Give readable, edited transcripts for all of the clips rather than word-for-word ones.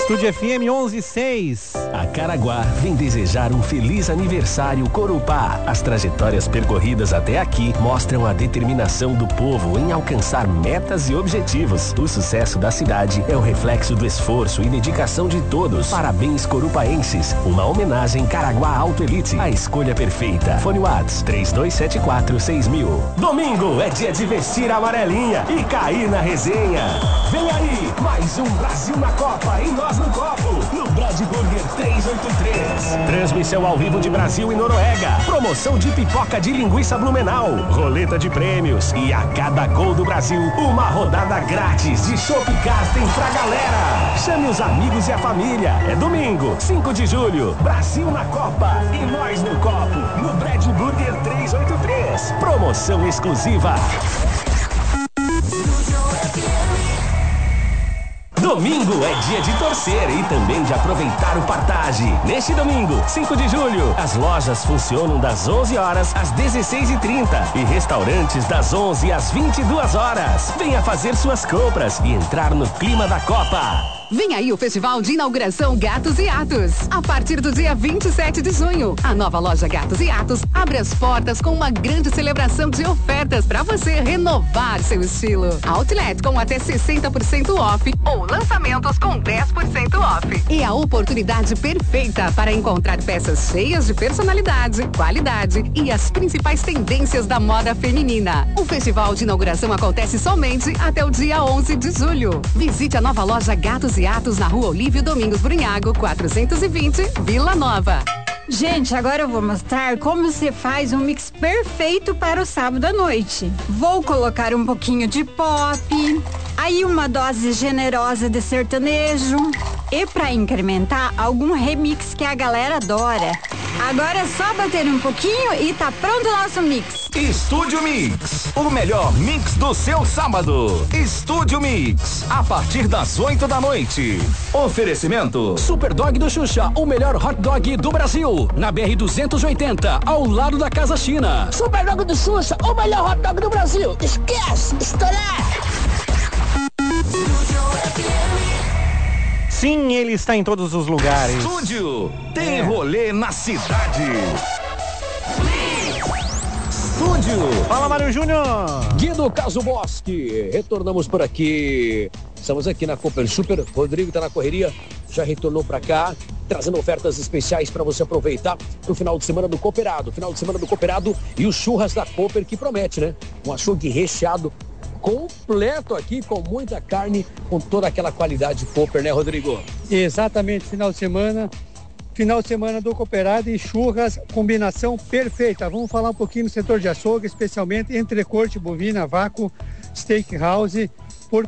Estúdio FM 11:06. A Caraguá vem desejar um feliz aniversário Corupá. As trajetórias percorridas até aqui mostram a determinação do povo em alcançar metas e objetivos. O sucesso da cidade é o reflexo do esforço e dedicação de todos. Parabéns, corupaenses. Uma homenagem Caraguá Auto Elite. A escolha perfeita. Fone Whats 3274-6000. Domingo é dia de vestir a amarelinha e cair na resenha. Vem aí, mais um Brasil na Copa e nós no copo, no Brad Burger 383. Transmissão ao vivo de Brasil e Noruega. Promoção de pipoca de linguiça Blumenau. Roleta de prêmios. E a cada gol do Brasil, uma rodada grátis de Chopp Carsten pra galera. Chame os amigos e a família. É domingo, 5 de julho. Brasil na Copa e nós no copo, no Brad Burger 383. Promoção exclusiva. Domingo é dia de torcer e também de aproveitar o Partage. Neste domingo, 5 de julho, as lojas funcionam das 11 horas às 16h30 e restaurantes das 11 às 22 horas. Venha fazer suas compras e entrar no clima da Copa. Vem aí o Festival de Inauguração Gatos e Atos. A partir do dia 27 de junho, a nova loja Gatos e Atos abre as portas com uma grande celebração de ofertas para você renovar seu estilo. Outlet com até 60% off ou lançamentos com 10% off. É a oportunidade perfeita para encontrar peças cheias de personalidade, qualidade e as principais tendências da moda feminina. O Festival de Inauguração acontece somente até o dia 11 de julho. Visite a nova loja Gatos e Atos na Rua Olívio Domingos Brunhago, 420, Vila Nova. Gente, agora eu vou mostrar como você faz um mix perfeito para o sábado à noite. Vou colocar um pouquinho de pop, aí uma dose generosa de sertanejo e para incrementar, algum remix que a galera adora. Agora é só bater um pouquinho e tá pronto o nosso mix. Estúdio Mix, o melhor mix do seu sábado. Estúdio Mix, a partir das 8 da noite. Oferecimento Super Dog do Xuxa, o melhor hot dog do Brasil. Na BR-280, ao lado da Casa China. Super Dog do Xuxa, o melhor hot dog do Brasil. Esquece, estourar. Sim, ele está em todos os lugares. Estúdio, tem rolê na cidade. Estúdio. Fala, Mário Júnior. Guido Caso Bosque, retornamos por aqui. Estamos aqui na Cooper Super. Rodrigo está na correria, já retornou para cá, trazendo ofertas especiais para você aproveitar no final de semana do Cooperado. Final de semana do Cooperado e os churras da Cooper que promete, né? Um açougue recheado, completo aqui, com muita carne, com toda aquela qualidade Cooper, né, Rodrigo? Exatamente, final de semana do Cooperado e churras, combinação perfeita. Vamos falar um pouquinho no setor de açougue, especialmente entrecorte bovina, vácuo, steakhouse, por R$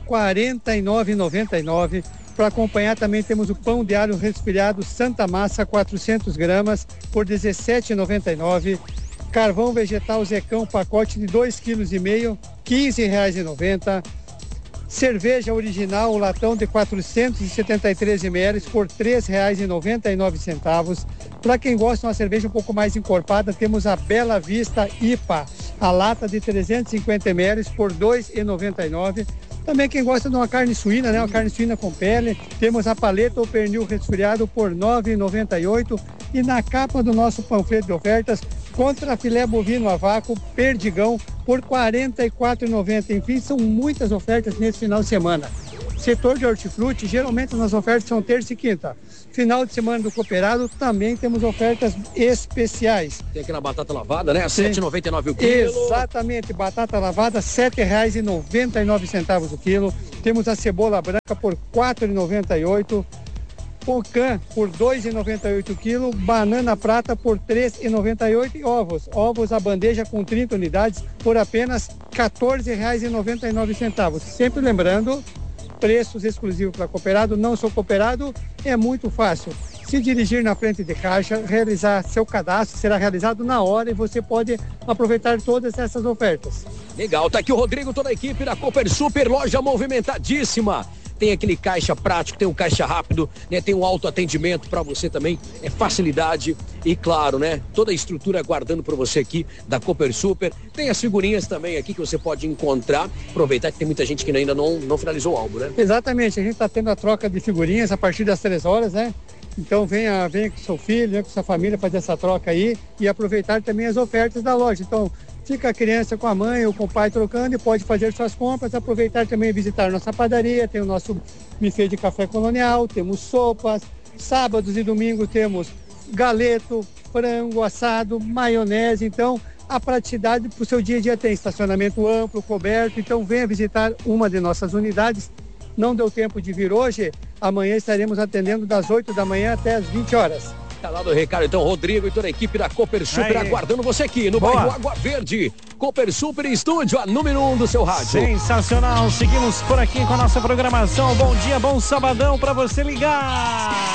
49,99. Para acompanhar também temos o pão de alho resfriado Santa Massa, 400 gramas, por R$ 17,99. Carvão vegetal Zecão, pacote de 2,5 kg, R$ 15,90. Cerveja original, o latão de 473 ml por R$ 3,99. Para quem gosta de uma cerveja um pouco mais encorpada, temos a Bela Vista IPA, a lata de 350 ml por R$ 2,99. Também quem gosta de uma carne suína, né? Uma carne suína com pele, temos a paleta ou pernil resfriado por R$ 9,98. E na capa do nosso panfleto de ofertas, contra filé bovino a vácuo, perdigão, por R$ 44,90. Enfim, são muitas ofertas nesse final de semana. Setor de hortifruti, geralmente nas ofertas são terça e quinta. Final de semana do Cooperado também temos ofertas especiais. Tem aquela batata lavada, né? R$ 7,99 o quilo. Exatamente, batata lavada, R$ 7,99 o quilo. Temos a cebola branca por R$ 4,98. Pocã por R$ 2,98 o quilo, banana prata por R$ 3,98 e ovos a bandeja com 30 unidades por apenas R$ 14,99. Sempre lembrando, preços exclusivos para Cooperado. Não sou Cooperado, é muito fácil. Se dirigir na frente de caixa, realizar seu cadastro, será realizado na hora e você pode aproveitar todas essas ofertas. Legal, tá aqui o Rodrigo, toda a equipe da Cooper Super, loja movimentadíssima. tem aquele caixa prático, tem um caixa rápido, né? Tem um autoatendimento para você também, é facilidade e claro, né? Toda a estrutura aguardando por você aqui da Cooper Super. Tem as figurinhas também aqui que você pode encontrar, aproveitar que tem muita gente que ainda não finalizou o álbum, né? Exatamente, a gente está tendo a troca de figurinhas a partir das 3 horas, né? Então venha com seu filho, venha com sua família fazer essa troca aí e aproveitar também as ofertas da loja. Então fica a criança com a mãe ou com o pai trocando e pode fazer suas compras, aproveitar também e visitar nossa padaria, tem o nosso buffet de café colonial, temos sopas, sábados e domingos temos galeto, frango assado, maionese, então a praticidade para o seu dia a dia tem estacionamento amplo, coberto, então venha visitar uma de nossas unidades. Não deu tempo de vir hoje, amanhã estaremos atendendo das 8 da manhã até as 20 horas. Tá lá do recado, então, Rodrigo e toda a equipe da Cooper Super aguardando você aqui no bairro Água Verde. Cooper Super Estúdio, a número 1 do seu rádio. Sensacional, seguimos por aqui com a nossa programação. Bom dia, bom sabadão pra você ligar.